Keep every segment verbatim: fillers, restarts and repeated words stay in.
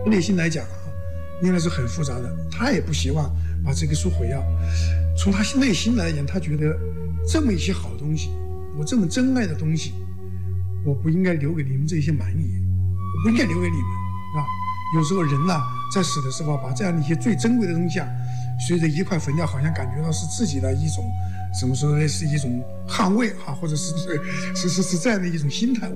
内心来讲啊，应该是很复杂的。他也不希望把这个书毁掉。从他内心来讲，他觉得这么一些好东西，我这么珍爱的东西，我不应该留给你们这些蛮夷，我不应该留给你们啊。有时候人呐、啊，在死的时候，把这样的一些最珍贵的东西啊，随着一块焚掉，好像感觉到是自己的一种，怎么说呢，是一种捍卫啊，或者是是是是这样的一种心态。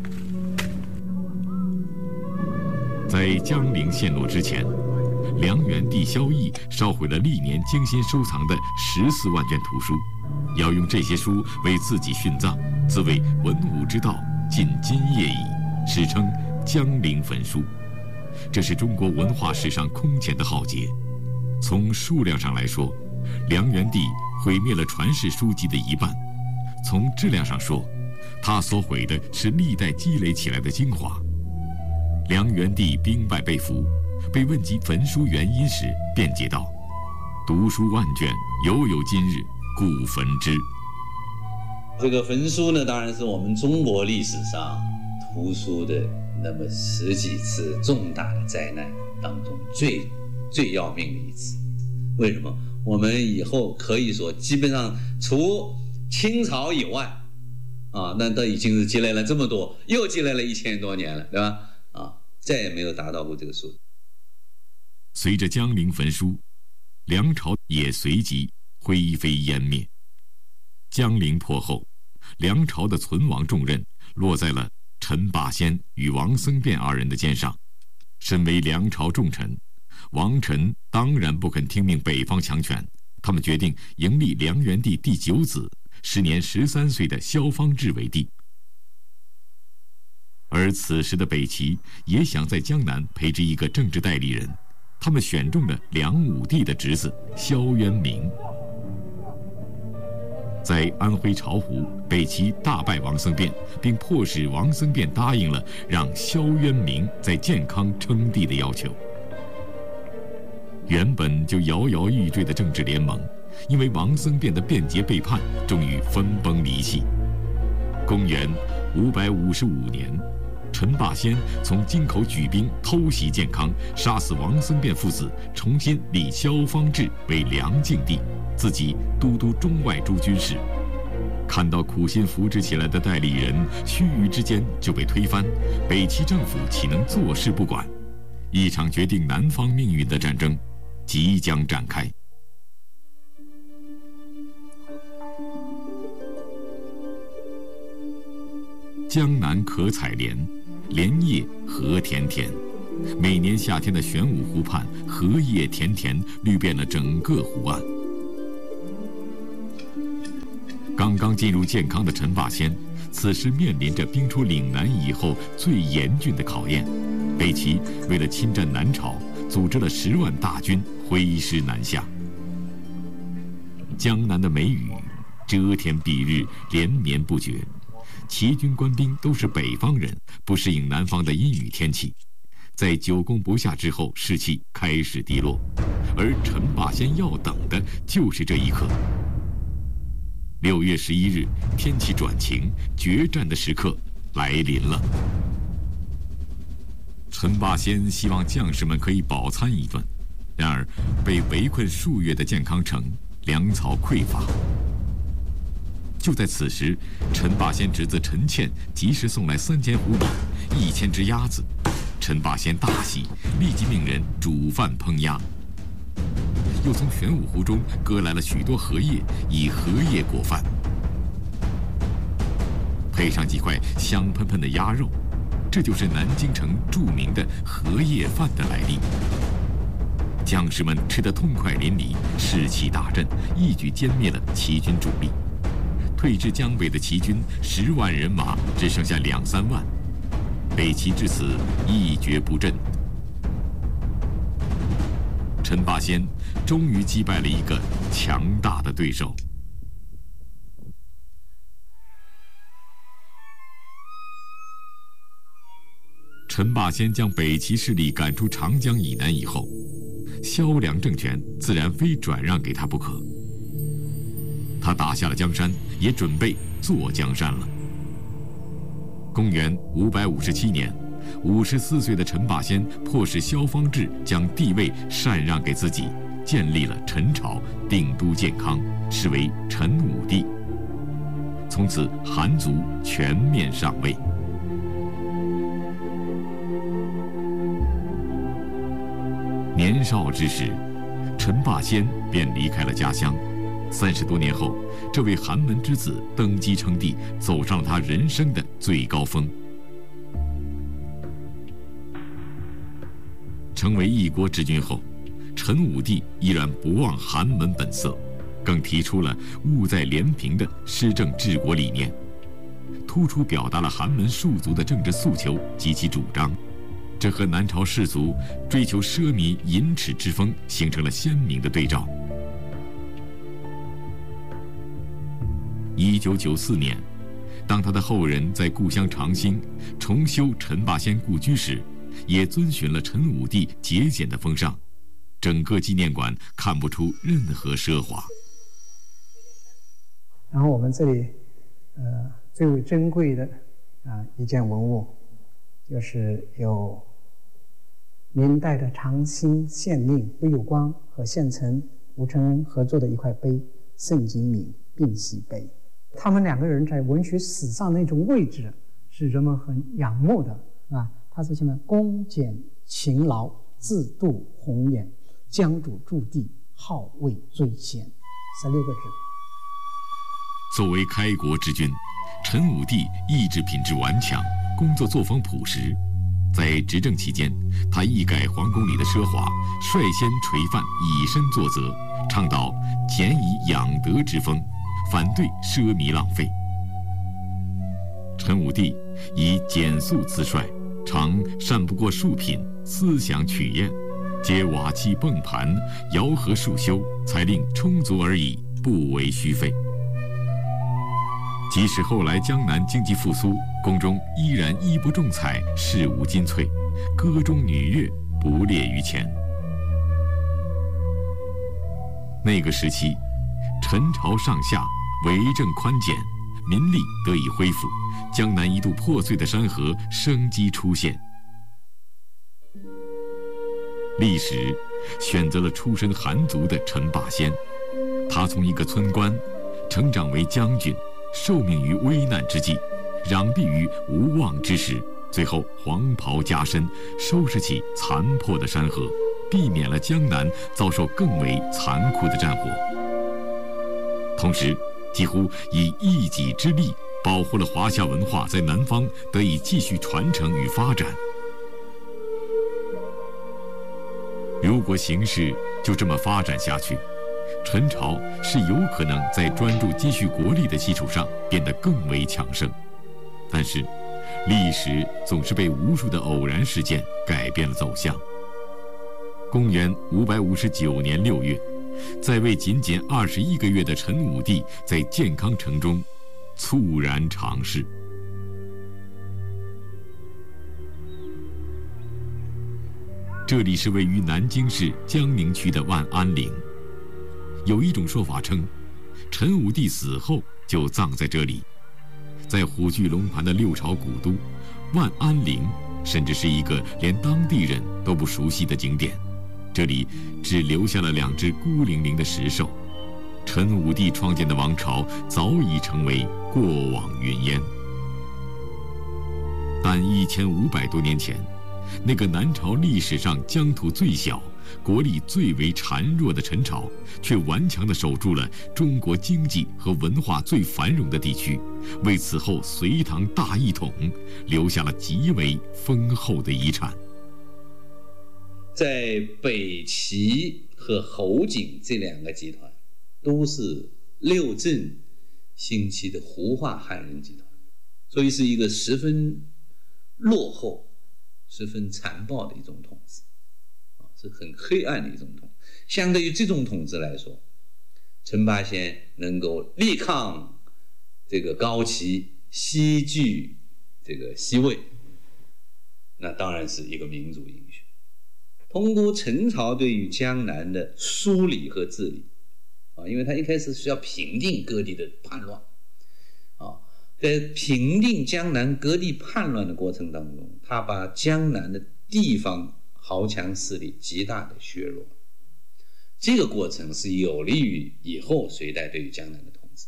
在江陵陷落之前，梁元帝萧绎烧毁了历年精心收藏的十四万卷图书，要用这些书为自己殉葬，自谓文武之道尽今夜矣，史称江陵焚书。这是中国文化史上空前的浩劫。从数量上来说，梁元帝毁灭了传世书籍的一半；从质量上说，他所毁的是历代积累起来的精华。梁元帝兵败被俘，被问及焚书原因时，辩解道：“读书万卷，犹有今日，故焚之。” 这个焚书呢，当然是我们中国历史上图书的那么十几次重大的灾难当中最最要命的一次。为什么？我们以后可以说，基本上除清朝以外，啊，那都已经是积累了这么多，又积累了一千多年了，对吧？啊，再也没有达到过这个数。 随着江陵焚书，梁朝也随即灰飞烟灭。江陵破后，梁朝的存亡重任落在了陈霸先与王僧辩二人的肩上。身为梁朝重臣，王陈当然不肯听命北方强权，他们决定迎立梁元帝第九子，时年十三岁的萧方智为帝。而此时的北齐也想在江南培植一个政治代理人，他们选中了梁武帝的侄子萧渊明。在安徽巢湖，北齐大败王僧辩，并迫使王僧辩答应了让萧渊明在建康称帝的要求。原本就摇摇欲坠的政治联盟，因为王僧辩的变节背叛，终于分崩离析。公元五百五十五年，陈霸先从京口举兵偷袭建康，杀死王僧辩父子，重新立萧方智为梁敬帝，自己都督中外诸军事。看到苦心扶植起来的代理人须臾之间就被推翻，北齐政府岂能坐视不管？一场决定南方命运的战争即将展开。江南可采莲，莲叶何田田。每年夏天的玄武湖畔，荷叶田田，绿遍了整个湖岸。刚刚进入建康的陈霸先，此时面临着兵出岭南以后最严峻的考验。北齐为了侵占南朝，组织了十万大军挥师南下。江南的梅雨遮天蔽日，连绵不绝。齐军官兵都是北方人，不适应南方的阴雨天气，在久攻不下之后，士气开始低落。而陈霸先要等的就是这一刻。六月十一日，天气转晴，决战的时刻来临了。陈霸先希望将士们可以饱餐一顿，然而被围困数月的建康城粮草匮乏。就在此时，陈霸先侄子陈倩及时送来三千斛米、一千只鸭子。陈霸先大喜，立即命人煮饭烹鸭，又从玄武湖中割来了许多荷叶，以荷叶裹饭，配上几块香喷喷的鸭肉，这就是南京城著名的荷叶饭的来历。将士们吃得痛快淋漓，士气大振，一举歼灭了齐军主力。退至江北的齐军十万人马只剩下两三万，北齐至此一蹶不振。陈霸先终于击败了一个强大的对手。陈霸先将北齐势力赶出长江以南以后，萧梁政权自然非转让给他不可。他打下了江山，也准备坐江山了。公元五百五十七年， 五十四岁的陈霸先迫使萧方智将帝位禅让给自己，建立了陈朝，定都建康，是为陈武帝。从此，韩族全面上位。年少之时，陈霸先便离开了家乡。三十多年后，这位寒门之子登基称帝，走上了他人生的最高峰。成为一国之君后，陈武帝依然不忘寒门本色，更提出了务在廉平的施政治国理念，突出表达了寒门庶族的政治诉求及其主张。这和南朝士族追求奢靡淫侈之风形成了鲜明的对照。一九九四年，当他的后人在故乡长兴重修陈霸先故居时，也遵循了陈武帝节俭的风尚，整个纪念馆看不出任何奢华。 然后我们这里，呃，最为珍贵的啊一件文物，就是有明代的长兴县令魏有光和县丞吴承恩合作的一块碑——盛景敏并玺碑。他们两个人在文学史上那种位置，是人们很仰慕的啊。他是什么？恭俭勤劳，自度宏远，江主驻地，好为追贤，十六个字。 作为开国之君，陈武帝意志品质顽强，工作作风朴实。在执政期间，他一改皇宫里的奢华，率先垂范以身作则，倡导俭以养德之风，反对奢靡浪费。陈武帝以简素自率，常善不过庶品，思想曲宴，皆瓦器泵盘，肴核束修，才令充足而已，不为虚费。即使后来江南经济复苏，宫中依然衣不重彩，饰无金翠，歌中女乐不列于前。那个时期，陈朝上下为政宽简，民力得以恢复，江南一度破碎的山河生机出现。历史选择了出身寒族的陈霸先，他从一个村官成长为将军，受命于危难之际，攘臂于无望之时，最后黄袍加身，收拾起残破的山河，避免了江南遭受更为残酷的战火。同时，几乎以一己之力保护了华夏文化在南方得以继续传承与发展。如果形势就这么发展下去，陈朝是有可能在专注积蓄国力的基础上变得更为强盛。但是，历史总是被无数的偶然事件改变了走向。公元五百五十九年六月，在位仅仅二十一个月的陈武帝在建康城中猝然长逝。这里是位于南京市江宁区的万安陵。有一种说法称，陈武帝死后就葬在这里。在虎踞龙盘的六朝古都，万安陵甚至是一个连当地人都不熟悉的景点。这里只留下了两只孤零零的石兽。陈武帝创建的王朝早已成为过往云烟。但一千五百多年前，那个南朝历史上疆土最小、国力最为孱弱的陈朝，却顽强地守住了中国经济和文化最繁荣的地区，为此后隋唐大一统留下了极为丰厚的遗产。 在北齐和侯景这两个集团，都是六镇兴起的胡化汉人集团，所以是一个十分落后、十分残暴的一种统治。是很黑暗的一种统治。相对于这种统治来说，陈霸先能够力抗这个高齐，西据这个西魏，那当然是一个民族英雄。通过陈朝对于江南的梳理和治理啊，因为他一开始需要平定各地的叛乱啊， 在平定江南割地叛乱的过程当中，他把江南的地方豪强势力极大的削弱，这个过程是有利于以后隋代对于江南的统治。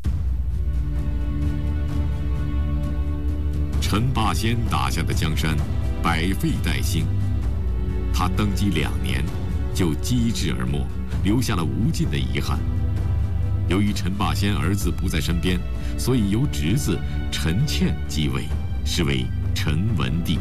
陈霸先打下的江山百废待兴，他登基两年就机智而没，留下了无尽的遗憾。由于陈霸先儿子不在身边，所以由侄子陈倩继位，是为陈文帝。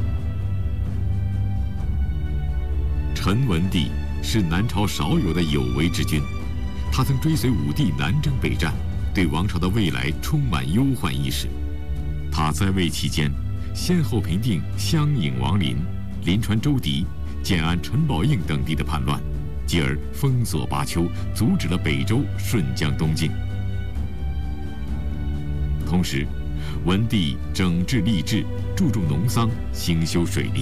陈文帝是南朝少有的有为之君，他曾追随武帝南征北战，对王朝的未来充满忧患意识。他在位期间，先后平定襄尹王林、临川周迪、建安陈宝应等地的叛乱，继而封锁巴丘，阻止了北周顺江东进。同时，文帝整治吏治，注重农桑，兴修水利。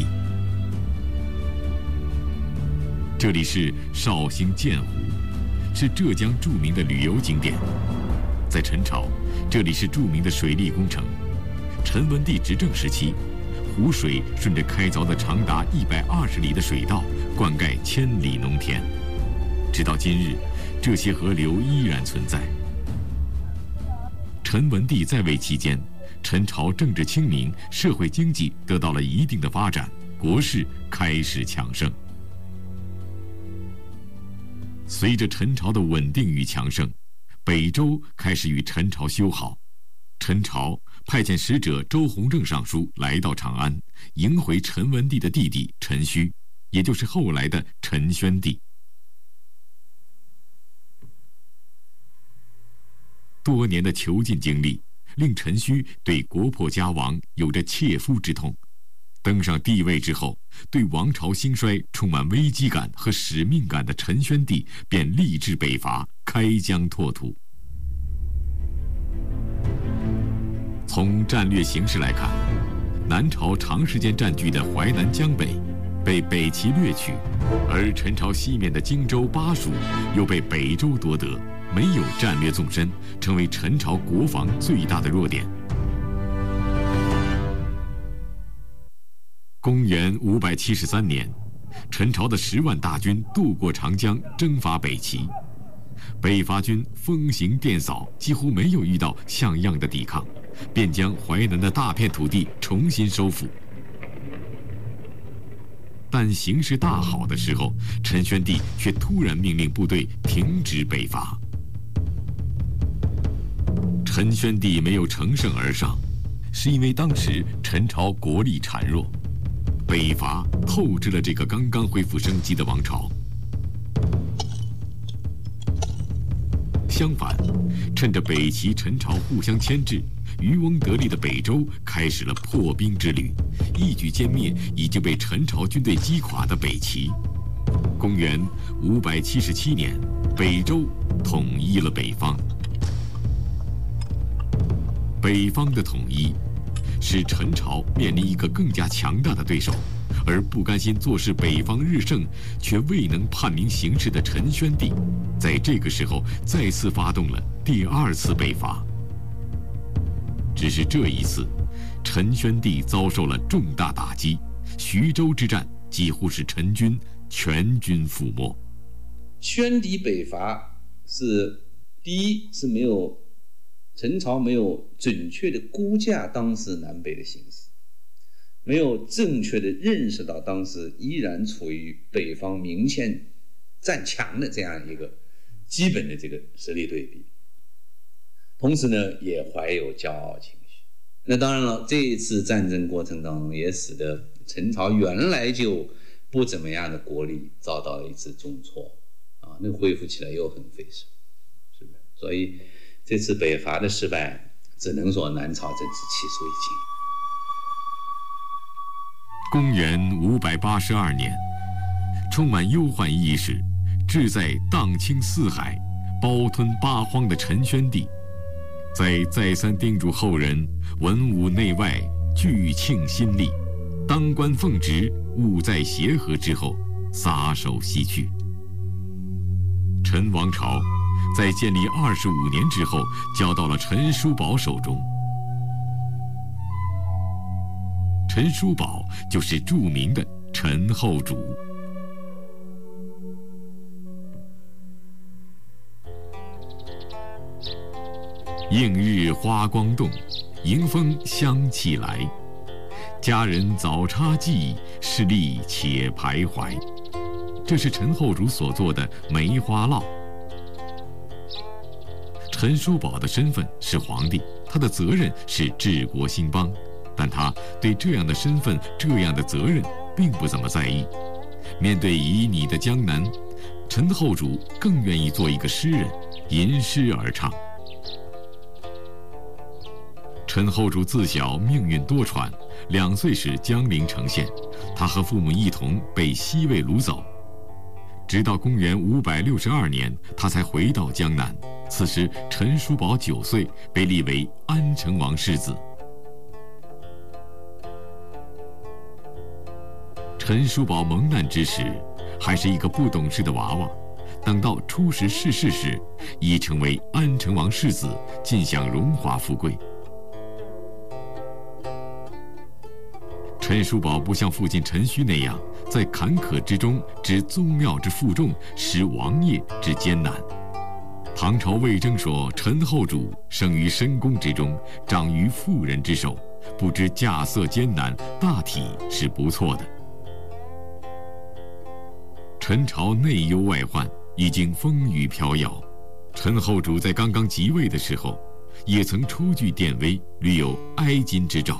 这里是绍兴建湖，是浙江著名的旅游景点。在陈朝，这里是著名的水利工程。陈文帝执政时期，湖水顺着开凿的长达一百二十里的水道，灌溉千里农田。直到今日，这些河流依然存在。陈文帝在位期间，陈朝政治清明，社会经济得到了一定的发展，国势开始强盛。随着陈朝的稳定与强盛，北周开始与陈朝修好。陈朝派遣使者周弘正上书来到长安，迎回陈文帝的弟弟陈顼，也就是后来的陈宣帝。多年的囚禁经历，令陈顼对国破家亡有着切肤之痛。登上帝位之后，对王朝兴衰充满危机感和使命感的陈宣帝便立志北伐，开疆拓土。从战略形势来看，南朝长时间占据的淮南江北被北齐掠取，而陈朝西面的荆州、巴蜀又被北周夺得，没有战略纵深，成为陈朝国防最大的弱点。公元五百七十三年，陈朝的十万大军渡过长江，征伐北齐。北伐军风行电扫，几乎没有遇到像样的抵抗，便将淮南的大片土地重新收复。但形势大好的时候，陈宣帝却突然命令部队停止北伐。陈宣帝没有乘胜而上，是因为当时陈朝国力孱弱。北伐透支了这个刚刚恢复生机的王朝。相反，趁着北齐、陈朝互相牵制，渔翁得利的北周开始了破冰之旅，一举歼灭已经被陈朝军队击垮的北齐。公元五百七十七年，北周统一了北方。北方的统一使陈朝面临一个更加强大的对手，而不甘心坐视北方日盛却未能判明形势的陈宣帝，在这个时候再次发动了第二次北伐。只是这一次，陈宣帝遭受了重大打击，徐州之战几乎是陈军全军覆没。 宣帝北伐是第一是没有陈朝没有准确的估价当时南北的形势，没有正确的认识到当时依然处于北方明显占强的这样一个基本的这个实力对比，同时呢也怀有骄傲情绪。那当然了，这一次战争过程当中也使得陈朝原来就不怎么样的国力遭到了一次重挫啊，那恢复起来又很费手，是不是？所以这次北伐的失败，只能说南朝真是气数已尽。 公元五百八十二年，充满忧患意识、志在荡清四海、包吞八荒的陈宣帝，在再三叮嘱后人文武内外俱庆心力，当官奉职，务在协和之后，撒手西去。陈王朝在建立二十五年之后，交到了陈叔宝手中。 陈叔宝就是著名的陈后主。映日花光动，迎风香气来。佳人早插髻，势利且徘徊。这是陈后主所做的梅花烙。陈叔宝的身份是皇帝，他的责任是治国兴邦，但他对这样的身份、这样的责任并不怎么在意。面对旖旎的江南，陈后主更愿意做一个诗人，吟诗而唱。陈后主自小命运多舛，两岁时江陵城陷，他和父母一同被西魏掳走。直到公元五百六十二年，他才回到江南。此时陈叔宝九岁，被立为安成王世子。陈叔宝蒙难之时，还是一个不懂事的娃娃。等到初时逝世时，已成为安成王世子，尽享荣华富贵。陈叔宝不像父亲陈顼那样，在坎坷之中知宗庙之负重，识王业之艰难。唐朝魏征说，陈后主生于深宫之中，长于妇人之手，不知稼穑艰难，大体是不错的。陈朝内忧外患，已经风雨飘摇。陈后主在刚刚即位的时候，也曾出具典韦，屡有哀矜之兆。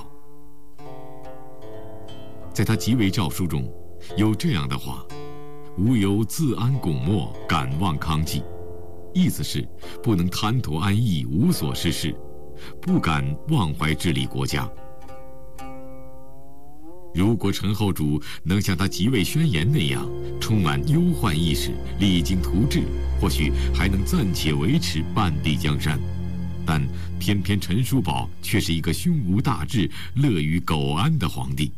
在他即位诏书中，有这样的话：“吾有自安拱墨，敢望康济。”意思是不能贪图安逸，无所事事，不敢忘怀治理国家。如果陈后主能像他即位宣言那样，充满忧患意识，励精图治，或许还能暂且维持半壁江山。但偏偏陈叔宝却是一个胸无大志、乐于苟安的皇帝。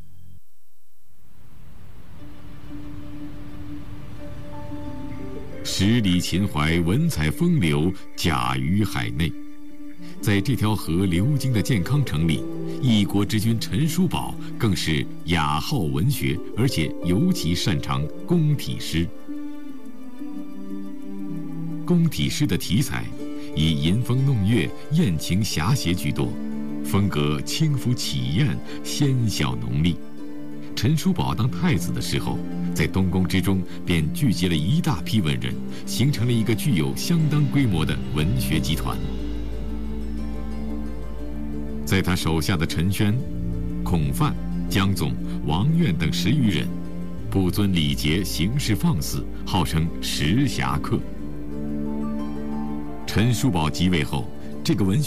十里秦淮，文采风流，甲于海内。在这条河流经的健康城里，一国之君陈叔宝更是雅好文学，而且尤其擅长宫体诗。宫体诗的题材以吟风弄月、艳情遐写居多，风格轻浮起艳，纤小浓丽。陈叔宝当太子的时候，在东宫之中便聚集了一大批文人，形成了一个具有相当规模的文学集团。在他手下的陈宣、孔范、江纵、王苑等十余人，不遵礼节，行事放肆，号称时侠客。陈叔宝即位后，这个文学